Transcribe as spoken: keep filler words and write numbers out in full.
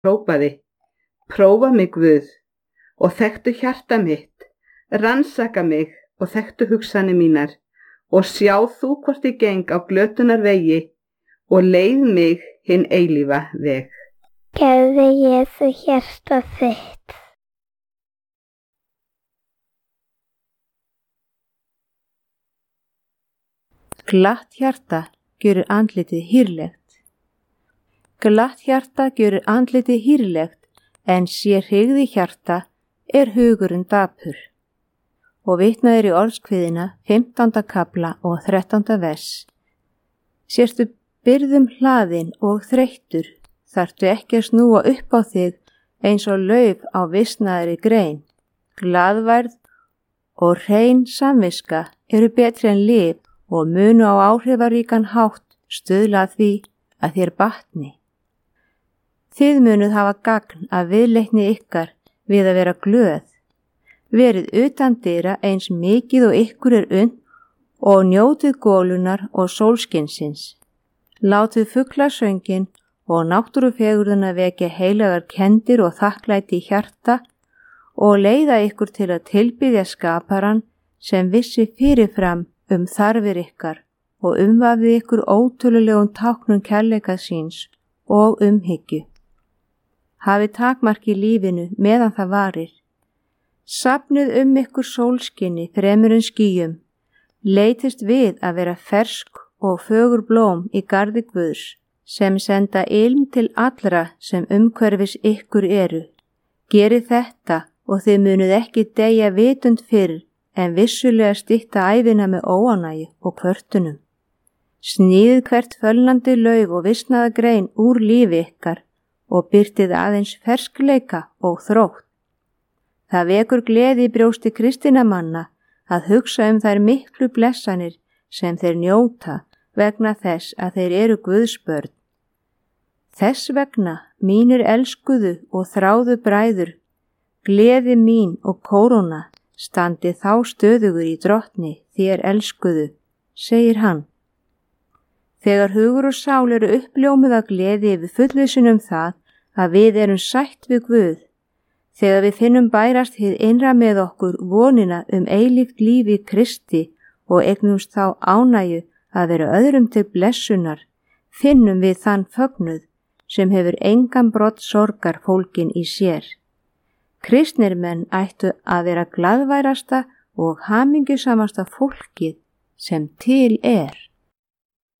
hrópaði: Prófa mig, Guð, og þekktu hjarta mitt, rannsaka mig og þekktu hugsanir mínar, og sjá þú hvort ég geng á glötunar vegi og leið mig hinn eilífa veg. Gefðu Jesú hjarta þitt. Glatt hjarta gjörir andlitið hýrlegt. Glatt hjarta gjörir andlitið hýrlegt, en sé hryggð í hjarta er hugurinn dapur. Og vitnað er í orðskviðina fimmtánda kafla og þrettánda vers. Sérstu byrðum hlaðin og þreyttur, þarftu ekki að snúa upp á þig eins og lauf á visnaðri grein. Glaðværð og hrein samviska eru betri en lyf og munu á áhrifaríkan hátt stuðla að því að þér batni. Þið munuð hafa gagn af viðleitni ykkar við að vera glöð. Verið utan dyra eins mikið og ykkur er unnt og njótið gólunar og sólskinsins. Látið fuglasöngin og náttúrufegurðuna vekja heilagar kendir og þakklæti í hjarta og leiða ykkur til að tilbiðja skaparan sem vissi fyrirfram um þarfir ykkar og umvafði ykkur ótölulegum táknum kærleika síns og umhyggju. Hafið takmark í lífinu meðan það varir. Safnið um ykkur sólskinni fremur en skýjum. Leitist við að vera fersk og fögur blóm í garði Guðs, sem senda ilm til allra sem umhverfis ykkur eru. Gerið þetta og þið munið ekki deyja vitund fyrr en vissulega stytta ævina með óánægju og kvörtunum. Sníðið hvert fölnandi lauf og visnaða grein úr lífi ykkar og byrtið aðeins ferskleika og þrótt. Það vekur gleði í brjósti kristinna manna að hugsa um þær miklu blessanir sem þeir njóta vegna þess að þeir eru Guðs börn. Þess vegna, mínir elskuðu og þráðu bræður, gleði mín og kóróna, standi þá stöðugur í drottni þér elskuðu, segir hann. Þegar hugur og sál eru uppljómuð af gleði yfir fullvissun um það að við erum sætt við Guð, þegar við finnum bærast hið innra með okkur vonina um eilíft lífi Kristi og eignumst þá ánægju að vera öðrum til blessunar, finnum við þann fögnuð sem hefur engan brott sorgar fólkin í sér. Kristnir menn ættu að vera glaðværasta og hamingjusamasta fólkið sem til er.